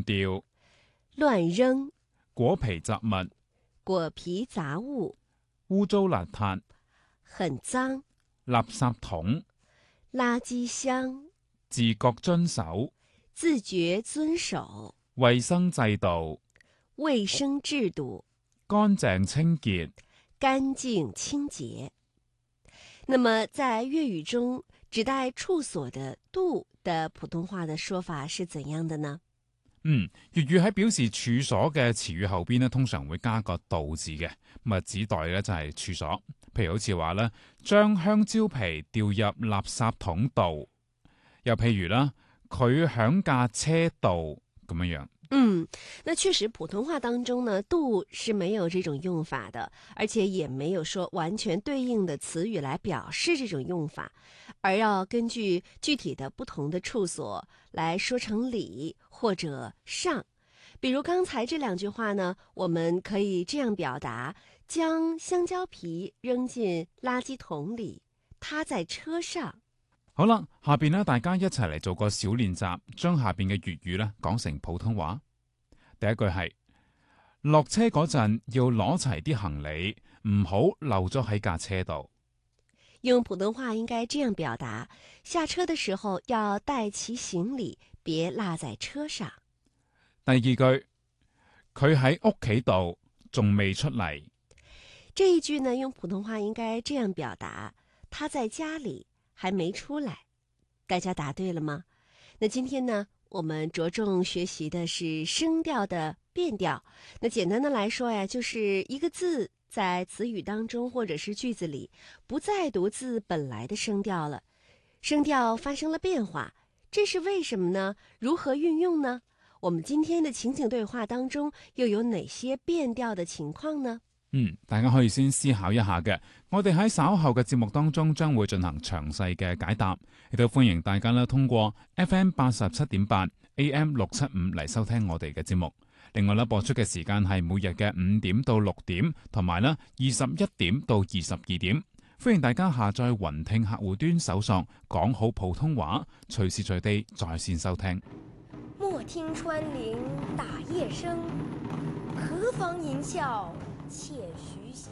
掉、 乱扔、 果皮雜物、 果皮杂物、 污糟邋遢、 很脏、 垃圾桶、 垃圾箱、 自覺遵守、 自覺遵守、 衛生制度、 衛生制度、 乾淨清潔、 干净清洁。那么在粤语中，指代處所的度的普通話的說法是怎樣的呢？ 粵語喺表示處所嘅詞語後邊呢，通常會加個道字嘅，咁指代咧就係處所。譬如好似話咧，將香蕉皮掉入垃圾桶度，又譬如啦，佢響架車度咁樣樣。 那確實普通話當中呢，度是沒有這種用法的，而且也沒有說完全對應的詞語來表示這種用法，而要根據具體的不同的處所來說成裡或者上。比如剛才這兩句話呢，我們可以這樣表達：將香蕉皮扔進垃圾桶裡，它在車上。 好啦，下邊呢，大家一齊嚟做個小練習，將下邊嘅粵語呢講成普通話。第一句係落車嗰陣要攞齊啲行李，唔好漏咗喺架車度。 用普通話應該這樣表達：下車的時候要帶齊行李，別落在車上。 第二句，佢喺屋企度仲未出嚟。 這一句呢，用普通話應該這樣表達：他在家裡還沒出來。大家答對了嗎？那今天呢，我們着重學習的是聲調的變調。那簡單的來說呀，就是一個字在詞語當中或者是句子裡不再讀字本來的聲調了，聲調發生了變化，這是為什麼呢？如何運用呢？我們今天的情景對話當中又有哪些變調的情況呢？ 大家可以先思考一下嘅。我哋喺稍後嘅節目當中將會進行詳細嘅解答，亦都歡迎大家通過 FM 87.8 AM 675嚟收聽我哋嘅節目。另外播出嘅時間係每日嘅5點到6點，同埋21點到22點。歡迎大家下載雲聽客戶端搜索講好普通話，隨時隨地在線收聽。 莫聽穿林打葉聲，何妨吟嘯且徐行。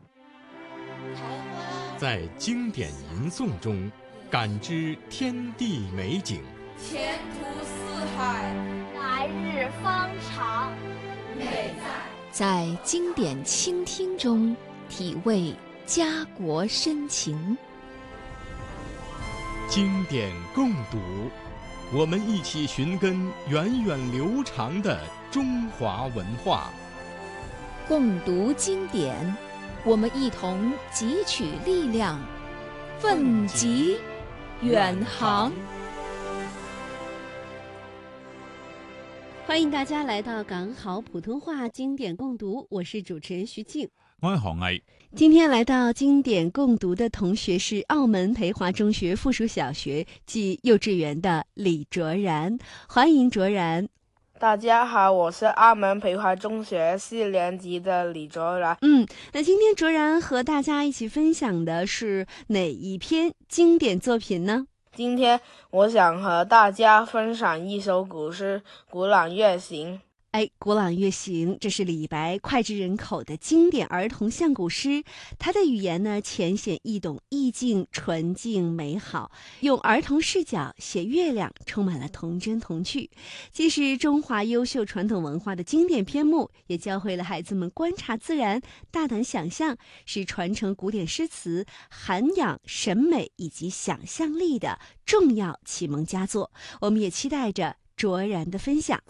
在經典吟誦中感知天地美景， 前途似海， 來日方長。 美在經典傾聽中體味家國深情。 經典共讀，我們一起尋根源遠流長的中華文化。 共讀經典，我們一同汲取力量，奮楫遠航。 歡迎大家來到港好普通話經典共讀，我是主持人徐靜， 我係何毅。 今天來到經典共讀的同學是澳門培華中學附屬小學暨幼稚園的李卓然，歡迎卓然。 大家好，我是澳門培華中學4年級的李卓然。 那今天卓然和大家一起分享的是哪一篇經典作品呢？ 今天我想和大家分享一首古詩《古朗月行》。 古朗月行，這是李白膾炙人口的經典兒童相古詩，它的語言呢淺顯易懂，意境純淨美好，用兒童視角寫月亮，充滿了童真童趣。既是中華優秀傳統文化的經典篇目，也教會了孩子們觀察自然、大膽想象，是傳承古典詩詞、涵養審美以及想象力的重要啟蒙佳作。我們也期待着卓然的分享。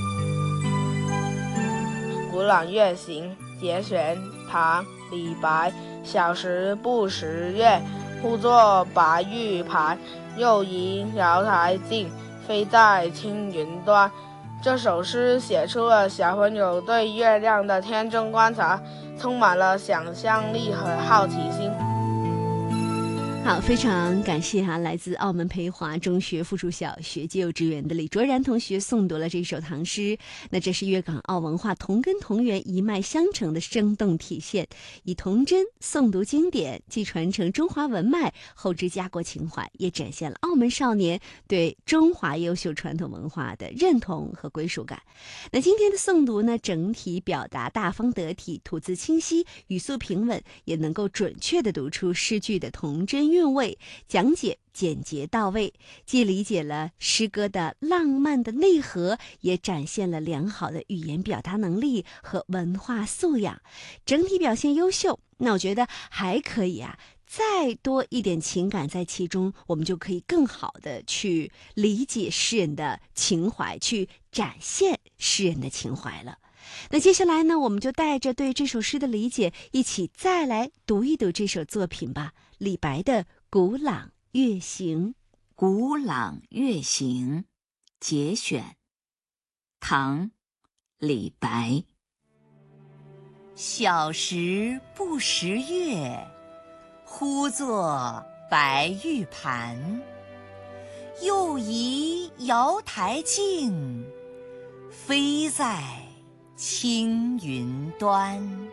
《古朗月行》節選，唐·李白。小時不識月，呼作白玉盤。又疑瑶台鏡，飛在青雲端。這首詩寫出了小朋友對月亮的天真觀察，充滿了想象力和好奇心。 好，非常感谢来自澳门培华中学附属小学及幼稚园的李卓然同学诵读了这首唐诗。那这是粤港澳文化同根同源、一脉相承的生动体现，以童真诵读经典，既传承中华文脉，后置家国情怀，也展现了澳门少年对中华优秀传统文化的认同和归属感。那今天的诵读呢，整体表达大方得体，吐字清晰，语速平稳，也能够准确地读出诗句的童真韵味，讲解简洁到位，既理解了诗歌的浪漫的内核，也展现了良好的语言表达能力和文化素养，整体表现优秀。那我觉得还可以再多一点情感在其中，我们就可以更好的去理解诗人的情怀，去展现诗人的情怀了。那接下来呢，我们就带着对这首诗的理解，一起再来读一读这首作品吧。李白的《古朗月行》。《 古朗月行》节选，唐·李白。小时不识月，呼作白玉盘。又疑瑶台镜，飞在青云端。